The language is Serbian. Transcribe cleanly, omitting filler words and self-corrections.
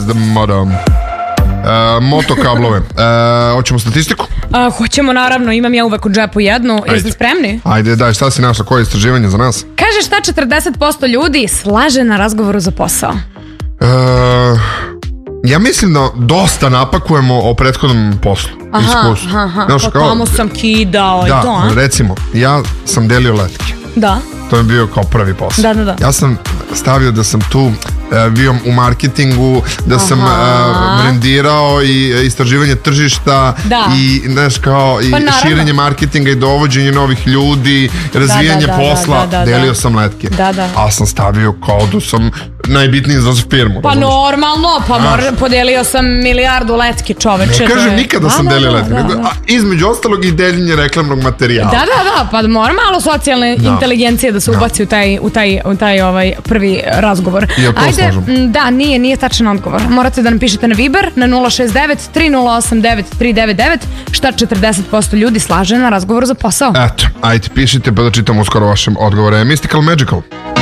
Motokablove. Hoćemo statistiku? Hoćemo, naravno, imam ja uvek u džepu jednu. Jeste spremni? Ajde, daj, šta si našla, koje je istraživanje za nas? Kaže šta 40% ljudi slaže na razgovoru za posao. Ja mislim da dosta napakujemo o prethodnom poslu. Iskustvu. Pa tamo sam kidao i to, a? Da, recimo, ja sam delio letke. Da. To je bio kao prvi posao. Da. Ja sam stavio da sam tu bio u marketingu, da sam brendirao i istraživanje tržišta i znaš kao i širenje marketinga i dovođenje novih ljudi, razvijanje posla. Delio sam letke. A sam stavio kao da sam najbitniji za firmu. Pa normalno, podelio sam milijardu letke, čoveče. Ne kažem nikada sam delio letke. Između ostalog i deljenje reklamnog materijala. Da, pa mora malo socijalne inteligencije da se ubaci u taj prvi razgovor. Ajde, da, nije tačan odgovor. Morate da napišete na Viber na 069 308 9399 šta 40% ljudi slaže na razgovoru za posao. Eto, ajde, pišite pa da čitamo uskoro vaše odgovore. Mystical Magical.